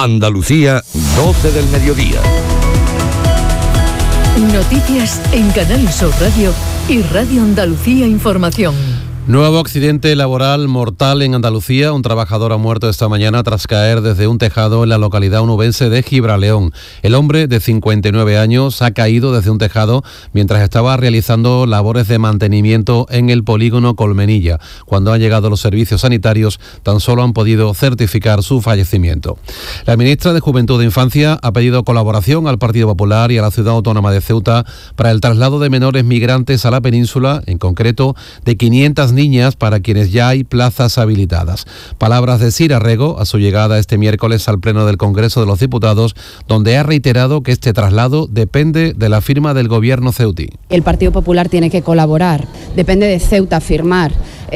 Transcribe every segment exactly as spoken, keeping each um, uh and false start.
Andalucía, doce del mediodía. Noticias en Canal Sur Radio y Radio Andalucía Información. Nuevo accidente laboral mortal en Andalucía. Un trabajador ha muerto esta mañana tras caer desde un tejado en la localidad onubense de Gibraleón. El hombre, de cincuenta y nueve años, ha caído desde un tejado mientras estaba realizando labores de mantenimiento en el polígono Colmenilla. Cuando han llegado los servicios sanitarios, tan solo han podido certificar su fallecimiento. La ministra de Juventud e Infancia ha pedido colaboración al Partido Popular y a la Ciudad Autónoma de Ceuta para el traslado de menores migrantes a la península, en concreto de quinientas niñas para quienes ya hay plazas habilitadas. Palabras de Sira Rego a su llegada este miércoles al Pleno del Congreso de los Diputados, donde ha reiterado que este traslado depende de la firma del Gobierno ceutí. El Partido Popular tiene que colaborar, depende de Ceuta firmar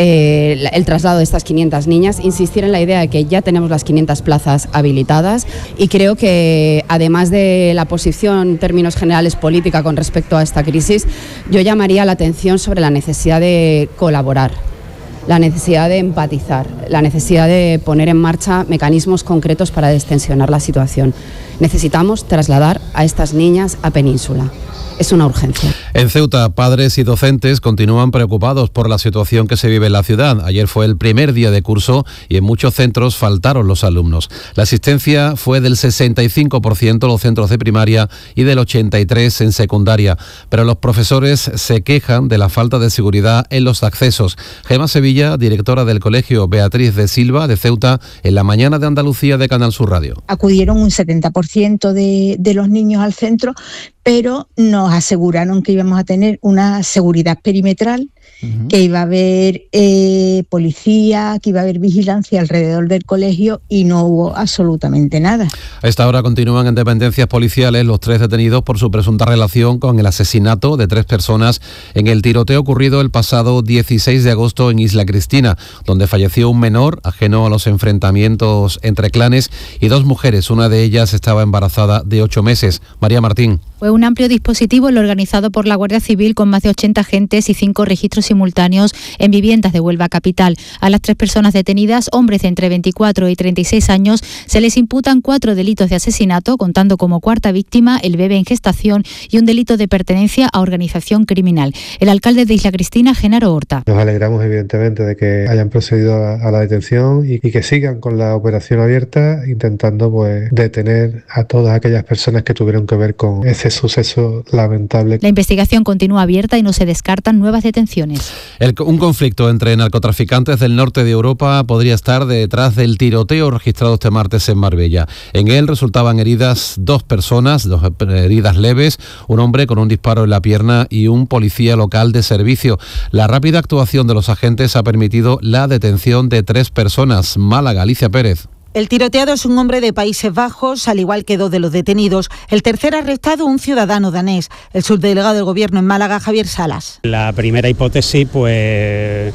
eh, el traslado de estas quinientas niñas, insistir en la idea de que ya tenemos las quinientas plazas habilitadas y creo que además de la posición en términos generales política con respecto a esta crisis, yo llamaría la atención sobre la necesidad de colaborar, la necesidad de empatizar, la necesidad de poner en marcha mecanismos concretos para destensionar la situación. Necesitamos trasladar a estas niñas a Península. Es una urgencia. En Ceuta, padres y docentes continúan preocupados por la situación que se vive en la ciudad. Ayer fue el primer día de curso y en muchos centros faltaron los alumnos. La asistencia fue del sesenta y cinco por ciento en los centros de primaria y del ochenta y tres por ciento en secundaria. Pero los profesores se quejan de la falta de seguridad en los accesos. Gema Sevilla, directora del Colegio Beatriz de Silva de Ceuta, en la mañana de Andalucía de Canal Sur Radio. Acudieron un setenta por ciento de, de los niños al centro, pero nos aseguraron que íbamos a tener una seguridad perimetral, uh-huh. que iba a haber eh, policía, que iba a haber vigilancia alrededor del colegio y no hubo absolutamente nada. A esta hora continúan en dependencias policiales los tres detenidos por su presunta relación con el asesinato de tres personas en el tiroteo ocurrido el pasado dieciséis de agosto en Isla Cristina, donde falleció un menor ajeno a los enfrentamientos entre clanes y dos mujeres. Una de ellas estaba embarazada de ocho meses. María Martín. Fue un amplio dispositivo el organizado por la Guardia Civil con más de ochenta agentes y cinco registros simultáneos en viviendas de Huelva capital. A las tres personas detenidas, hombres de entre veinticuatro y treinta y seis años, se les imputan cuatro delitos de asesinato, contando como cuarta víctima el bebé en gestación y un delito de pertenencia a organización criminal. El alcalde de Isla Cristina, Genaro Horta. Nos alegramos evidentemente de que hayan procedido a, a la detención y, y que sigan con la operación abierta, intentando pues detener a todas aquellas personas que tuvieron que ver con ese suceso lamentable. La investigación continúa abierta y no se descartan nuevas detenciones. El, un conflicto entre narcotraficantes del norte de Europa podría estar detrás del tiroteo registrado este martes en Marbella. En él resultaban heridas dos personas, dos heridas leves, un hombre con un disparo en la pierna y un policía local de servicio. La rápida actuación de los agentes ha permitido la detención de tres personas. Málaga, Alicia Pérez. El tiroteado es un hombre de Países Bajos, al igual que dos de los detenidos. El tercer arrestado, un ciudadano danés. El subdelegado del Gobierno en Málaga, Javier Salas. La primera hipótesis pues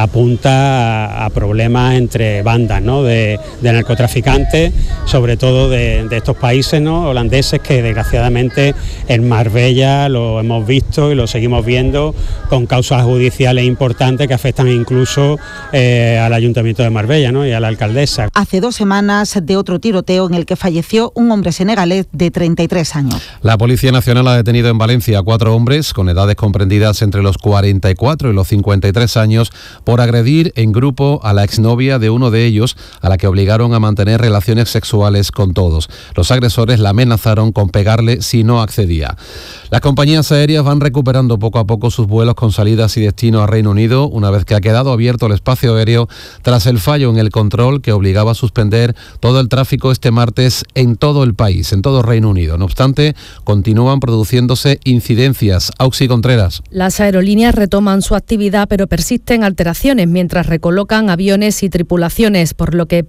apunta a, a problemas entre bandas, ¿no? de, de narcotraficantes, sobre todo de, de estos países, ¿no? holandeses, que desgraciadamente en Marbella lo hemos visto y lo seguimos viendo con causas judiciales importantes que afectan incluso eh, al Ayuntamiento de Marbella, ¿no? y a la alcaldesa. Hace dos semanas de otro tiroteo en el que falleció un hombre senegalés de treinta y tres años. La Policía Nacional ha detenido en Valencia a cuatro hombres con edades comprendidas entre los cuarenta y cuatro y los cincuenta y tres años por agredir en grupo a la exnovia de uno de ellos, a la que obligaron a mantener relaciones sexuales con todos. Los agresores la amenazaron con pegarle si no accedía. Las compañías aéreas van recuperando poco a poco sus vuelos con salidas y destino a Reino Unido, una vez que ha quedado abierto el espacio aéreo tras el fallo en el control que obligaba a suspender todo el tráfico este martes en todo el país, en todo Reino Unido. No obstante, continúan produciéndose incidencias. Auxi Contreras. Las aerolíneas retoman su actividad, pero persisten alteraciones mientras recolocan aviones y tripulaciones, por lo que